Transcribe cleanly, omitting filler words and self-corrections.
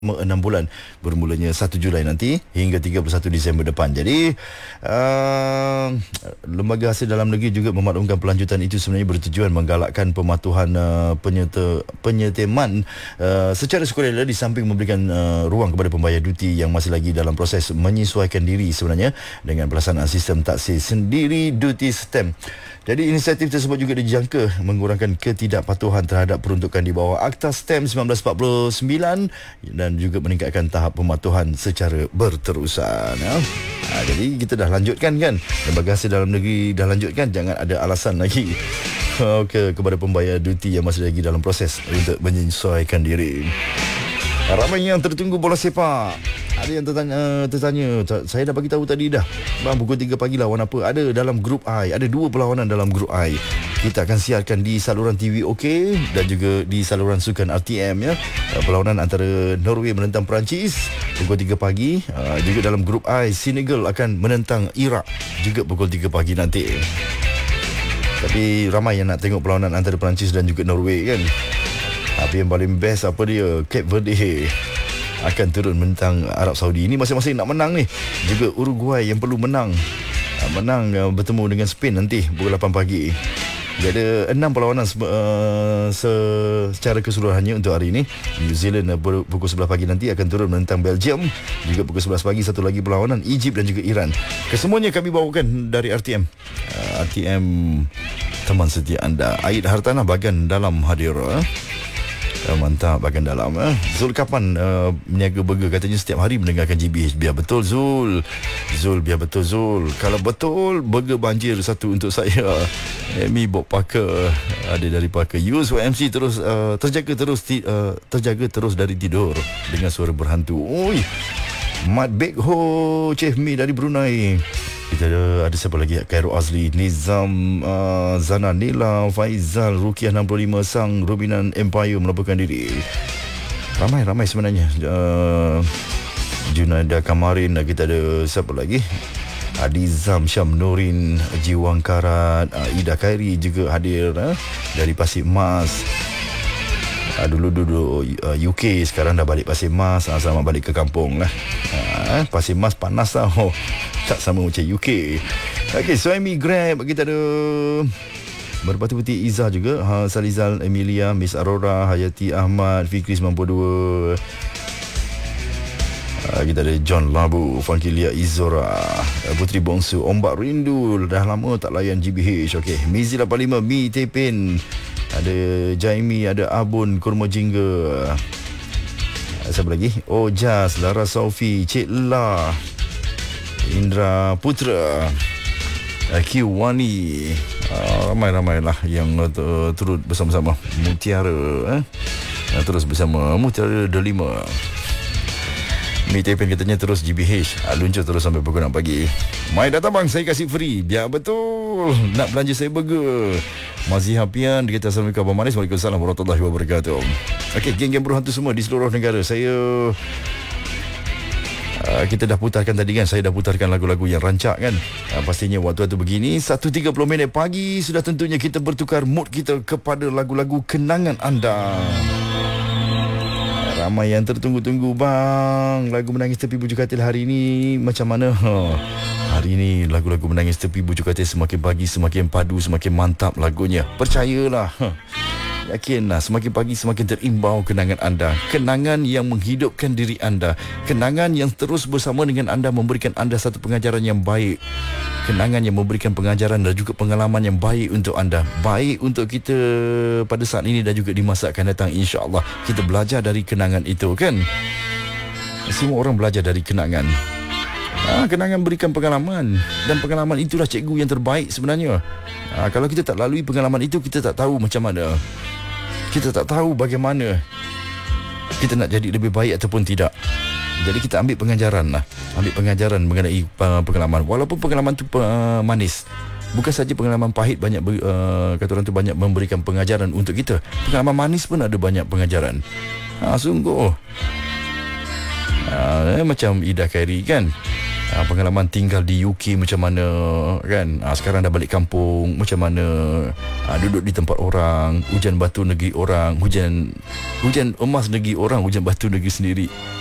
6 bulan bermulanya 1 Julai nanti hingga 31 Disember depan. Jadi Lembaga Hasil Dalam Negeri juga memaklumkan pelanjutan itu sebenarnya bertujuan menggalakkan pematuhan penyetiman secara sukarela di samping memberikan ruang kepada pembayar duti yang masih lagi dalam proses menyesuaikan diri sebenarnya dengan pelaksanaan sistem taksir sendiri duty stamp. Jadi inisiatif tersebut juga dijangka mengurangkan ketidakpatuhan terhadap peruntukan di bawah Akta Stamp 1949 dan juga meningkatkan tahap pematuhan secara berterusan. Jadi kita dah lanjutkan kan, Lembaga Hasil Dalam Negeri dah lanjutkan, jangan ada alasan lagi kepada pembayar duti yang masih lagi dalam proses untuk menyesuaikan diri. Ramai yang tertunggu bola sepak. Ada yang tertanya, saya dah bagi tahu tadi dah. Bang, pukul 3 pagi lawan apa? Ada dalam grup I. Ada 2 perlawanan dalam grup I. Kita akan siarkan di saluran TV OK dan juga di saluran sukan RTM ya. Perlawanan antara Norway menentang Perancis pukul 3 pagi. Juga dalam grup I, Senegal akan menentang Iraq juga pukul 3 pagi nanti. Tapi ramai yang nak tengok perlawanan antara Perancis dan juga Norway kan. Tapi yang paling best apa dia? Cape Verde akan turun menentang Arab Saudi. Ini masing-masing nak menang ni. Juga Uruguay yang perlu menang bertemu dengan Spain nanti pukul 8 pagi. Jadi ada 6 perlawanan secara keseluruhannya untuk hari ini. New Zealand pukul 11 pagi nanti akan turun menentang Belgium. Juga pukul 11 pagi satu lagi perlawanan Egypt dan juga Iran. Kesemuanya kami bawakan dari RTM. RTM teman setia anda. Aid Hartanah bahagian dalam hadir. Mantap bahagian dalam. Zul kapan meniaga burger? Katanya setiap hari mendengarkan GBH. Biar betul Zul, biar betul Zul. Kalau betul burger banjir satu untuk saya. Mi Bob Parker ada dari Parker. Yus MC terus terjaga terus dari tidur dengan suara berhantu. Oi, Mat Bekho Chef Mi dari Brunei. Kita ada siapa lagi? Khairul Azli, Nizam, Zana Nila, Faizal, Rukiah 65, Sang, Rubinan Empire melaporkan diri. Ramai sebenarnya. Junaida Kamarin, kita ada siapa lagi? Adizam, Syam Nurin, Jiwang Karat, Ida Khairi juga hadir dari Pasir Mas. Dulu UK, sekarang dah balik Pasir Mas. Selamat balik ke kampung lah. Pasir Mas panas tau. Tak sama macam UK. Okey, Suhaimi Grab kita ada Berpati-pati Izzah juga, Salizal Emilia, Miss Aurora, Hayati Ahmad, Fikri 92. Kita ada John Labu, Fankilia Izora, Putri Bongsu, Ombak Rindu, dah lama tak layan GBH. Okey, Mizi 85, Mi Tepin, ada Jaimi, ada Abun, Kurma Jingga. Siapa lagi? Ojas, Lara Sofi, Cik La, Indra Putra, Kiwani. Ramai-ramai lah yang turut bersama-sama. Mutiara terus bersama Mutiara Delima. Mitepen katanya terus GBH, luncur terus sampai pukul 6 pagi. Mai datang bang, saya kasih free. Biar betul. Nak belanja saya burger. Mazi Hapian, dia kata Assalamualaikum Abang Manis. Waalaikumsalam warahmatullahi wabarakatuh. Okey, geng-geng berhantu semua di seluruh negara. Kita dah putarkan tadi kan. Saya dah putarkan lagu-lagu yang rancak kan. Pastinya waktu-waktu begini 1.30 minit pagi sudah tentunya kita bertukar mood kita kepada lagu-lagu kenangan anda. Ramai yang tertunggu-tunggu bang. Lagu Menangis Tepi Bujuk Katil hari ini macam mana? Hari ini lagu-lagu Menangis Tepi Bujuk Katil semakin pagi semakin padu, semakin mantap lagunya. Percayalah. Yakinlah, semakin pagi semakin terimbau kenangan anda. Kenangan yang menghidupkan diri anda. Kenangan yang terus bersama dengan anda memberikan anda satu pengajaran yang baik. Kenangan yang memberikan pengajaran dan juga pengalaman yang baik untuk anda. Baik untuk kita pada saat ini dan juga di masa akan datang, insya-Allah. Kita belajar dari kenangan itu kan. Semua orang belajar dari kenangan. Kenangan berikan pengalaman. Dan pengalaman itulah cikgu yang terbaik sebenarnya. Kalau kita tak lalui pengalaman itu, kita tak tahu macam mana. Kita tak tahu bagaimana kita nak jadi lebih baik ataupun tidak. Jadi kita ambil pengajaran lah. Ambil pengajaran mengenai pengalaman. Walaupun pengalaman tu manis, bukan saja pengalaman pahit banyak kata orang tu banyak memberikan pengajaran untuk kita. Pengalaman manis pun ada banyak pengajaran. Sungguh. Macam Ida Khairi kan. pengalaman tinggal di UK macam mana kan, sekarang dah balik kampung macam mana, duduk di tempat orang, hujan batu negeri orang, hujan emas negeri orang, hujan batu negeri sendiri.